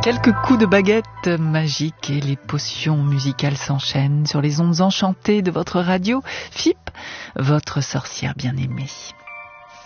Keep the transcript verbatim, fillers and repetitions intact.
Quelques coups de baguette magique et les potions musicales s'enchaînent sur les ondes enchantées de votre radio F I P, votre sorcière bien-aimée.